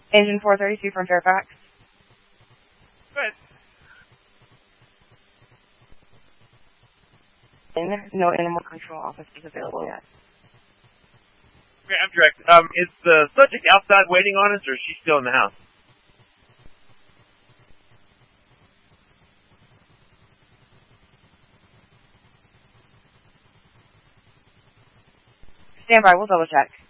Engine 432 from Fairfax. Good. No animal control office is available yet. Okay, I'm direct. Is the subject outside waiting on us, or is she still in the house? Stand by, we'll double check.